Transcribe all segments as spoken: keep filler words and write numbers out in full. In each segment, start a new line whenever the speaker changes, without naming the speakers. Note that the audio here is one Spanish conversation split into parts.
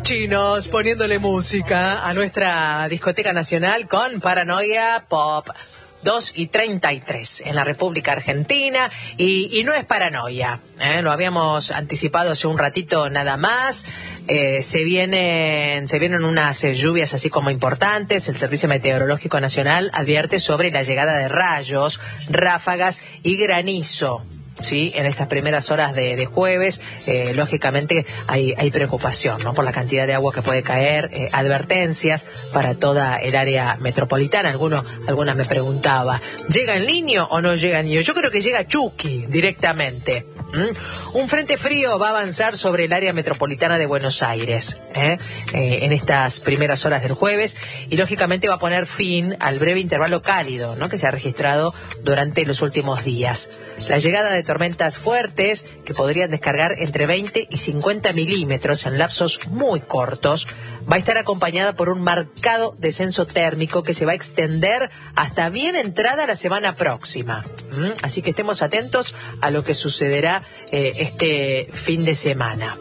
chinos poniéndole música a nuestra discoteca nacional con Paranoia Pop. dos y treinta y tres en la República Argentina y, y no es paranoia, ¿eh? Lo habíamos anticipado hace un ratito nada más. Eh, se vienen se vienen unas eh, lluvias así como importantes. El Servicio Meteorológico Nacional advierte sobre la llegada de rayos, ráfagas y granizo. Sí, en estas primeras horas de, de jueves, eh, lógicamente hay, hay preocupación, ¿no? Por la cantidad de agua que puede caer, eh, advertencias para toda el área metropolitana. Alguno, algunas me preguntaba, ¿llega el Niño o no llega el Niño? Yo creo que llega Chucky directamente. ¿Mm? Un frente frío va a avanzar sobre el área metropolitana de Buenos Aires, ¿eh? Eh, en estas primeras horas del jueves, y lógicamente va a poner fin al breve intervalo cálido, ¿no? Que se ha registrado durante los últimos días. La llegada de tormentas fuertes que podrían descargar entre veinte y cincuenta milímetros en lapsos muy cortos va a estar acompañada por un marcado descenso térmico que se va a extender hasta bien entrada la semana próxima. ¿Mm? Así que estemos atentos a lo que sucederá eh, este fin de semana.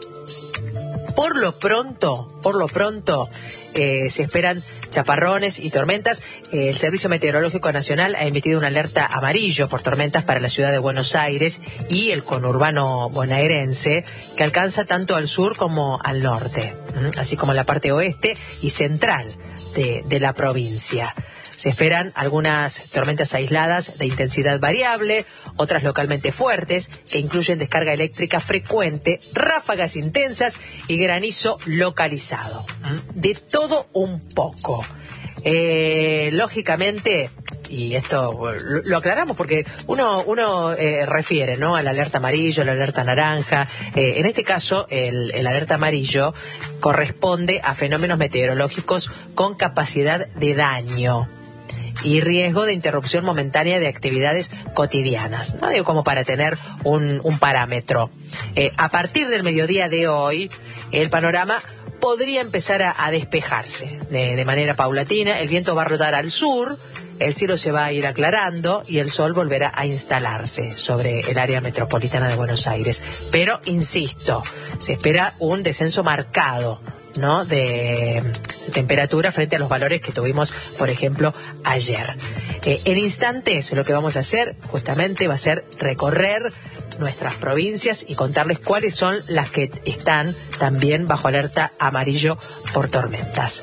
Por lo pronto, por lo pronto, eh, se esperan chaparrones y tormentas. Eh, el Servicio Meteorológico Nacional ha emitido una alerta amarillo por tormentas para la ciudad de Buenos Aires y el conurbano bonaerense, que alcanza tanto al sur como al norte, ¿m? Así como la parte oeste y central de, de la provincia. Se esperan algunas tormentas aisladas de intensidad variable, otras localmente fuertes, que incluyen descarga eléctrica frecuente, ráfagas intensas y granizo localizado. De todo un poco. Eh, lógicamente, y esto lo, lo aclaramos porque uno, uno eh, refiere, ¿no?, a la alerta amarillo, a la alerta naranja. Eh, en este caso, el, el alerta amarillo corresponde a fenómenos meteorológicos con capacidad de daño y riesgo de interrupción momentánea de actividades cotidianas, ¿no? Digo, como para tener un, un parámetro. Eh, a partir del mediodía de hoy, el panorama podría empezar a, a despejarse de, de manera paulatina. El viento va a rodar al sur, el cielo se va a ir aclarando y el sol volverá a instalarse sobre el área metropolitana de Buenos Aires. Pero, insisto, se espera un descenso marcado, ¿no?, de temperatura frente a los valores que tuvimos, por ejemplo, ayer. Eh, en instantes lo que vamos a hacer justamente va a ser recorrer nuestras provincias y contarles cuáles son las que están también bajo alerta amarillo por tormentas.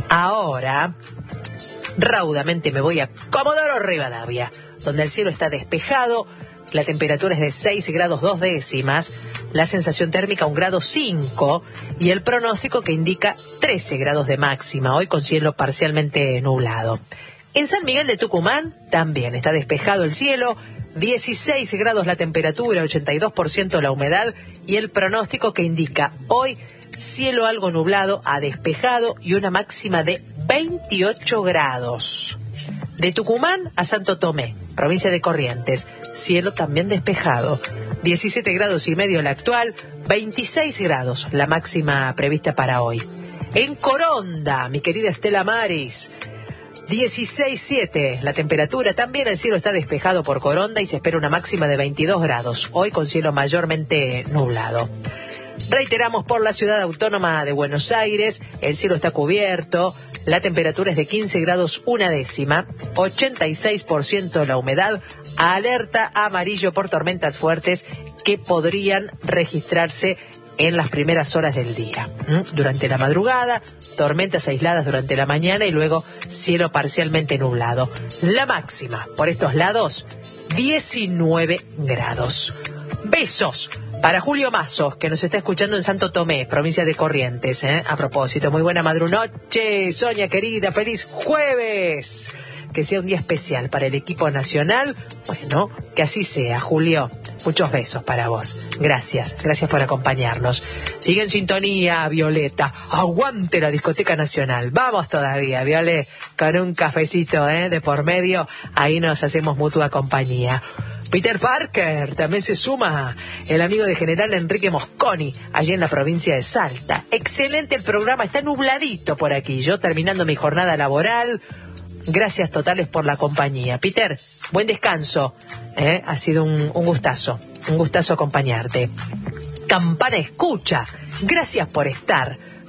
Ahora, raudamente me voy a Comodoro Rivadavia, donde el cielo está despejado. La temperatura es de seis grados dos décimas, la sensación térmica un grado cinco y el pronóstico que indica trece grados de máxima, hoy con cielo parcialmente nublado. En San Miguel de Tucumán también está despejado el cielo, dieciséis grados la temperatura, ochenta y dos por ciento la humedad y el pronóstico que indica hoy cielo algo nublado a despejado y una máxima de veintiocho grados. De Tucumán a Santo Tomé, provincia de Corrientes, cielo también despejado, diecisiete grados y medio la actual, veintiséis grados la máxima prevista para hoy. En Coronda, mi querida Estela Maris, dieciséis coma siete la temperatura, también el cielo está despejado por Coronda y se espera una máxima de veintidós grados, hoy con cielo mayormente nublado. Reiteramos, por la ciudad autónoma de Buenos Aires, el cielo está cubierto, la temperatura es de quince grados una décima, ochenta y seis por ciento la humedad, alerta amarillo por tormentas fuertes que podrían registrarse en las primeras horas del día. ¿Mm? Durante la madrugada, tormentas aisladas durante la mañana y luego cielo parcialmente nublado. La máxima por estos lados, diecinueve grados. Besos para Julio Mazos, que nos está escuchando en Santo Tomé, provincia de Corrientes, ¿eh? A propósito, muy buena madrunoche, Sonia querida, feliz jueves. Que sea un día especial para el equipo nacional. Bueno, que así sea, Julio. Muchos besos para vos. Gracias, gracias por acompañarnos. Sigue en sintonía, Violeta. Aguante la discoteca nacional. Vamos todavía, Viole, con un cafecito, ¿eh?, de por medio. Ahí nos hacemos mutua compañía. Peter Parker también se suma, el amigo de General Enrique Mosconi, allí en la provincia de Salta. Excelente el programa, está nubladito por aquí. Yo terminando mi jornada laboral. Gracias totales por la compañía. Peter, buen descanso. ¿Eh? Ha sido un, un gustazo, un gustazo acompañarte. Campana escucha, gracias por estar.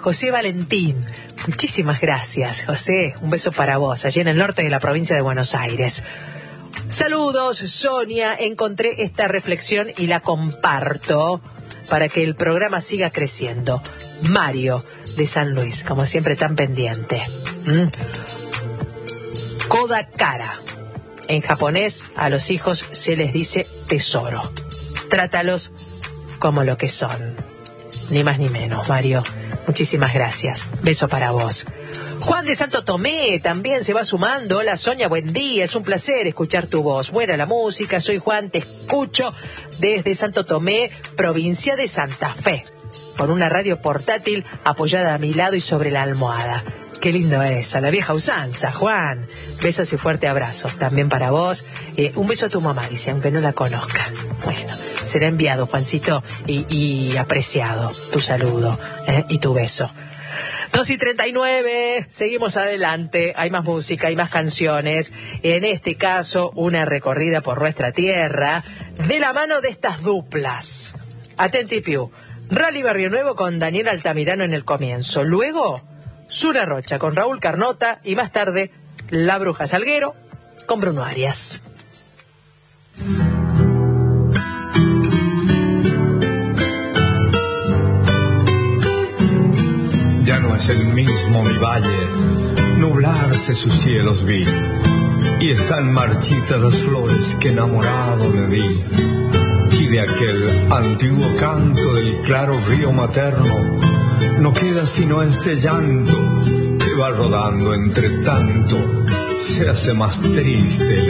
José Valentín. Muchísimas gracias, José. Un beso para vos, allí en el norte de la provincia de Buenos Aires. Saludos, Sonia. Encontré esta reflexión y la comparto para que el programa siga creciendo. Mario, de San Luis, como siempre tan pendiente. ¿Mm? Kodakara. En japonés, a los hijos se les dice tesoro. Trátalos como lo que son. Ni más ni menos, Mario. Muchísimas gracias. Beso para vos. Juan de Santo Tomé también se va sumando. Hola, Sonia, buen día. Es un placer escuchar tu voz. Buena la música. Soy Juan, te escucho desde Santo Tomé, provincia de Santa Fe, por una radio portátil apoyada a mi lado y sobre la almohada. Qué lindo es, a la vieja usanza, Juan. Besos y fuerte abrazo también para vos. Eh, un beso a tu mamá, dice, aunque no la conozca. Bueno, será enviado, Juancito, y, y apreciado tu saludo eh, y tu beso. dos y treinta y nueve, seguimos adelante, hay más música, hay más canciones, en este caso una recorrida por nuestra tierra, de la mano de estas duplas. Atenti Piu, Rally Barrio Nuevo con Daniel Altamirano en el comienzo, luego Sura Rocha con Raúl Carnota y más tarde La Bruja Salguero con Bruno Arias.
Ya no es el mismo mi valle, nublarse sus cielos vi, y están marchitas las flores que enamorado me di, y de aquel antiguo canto del claro río materno, no queda sino este llanto que va rodando entre tanto, se hace más triste el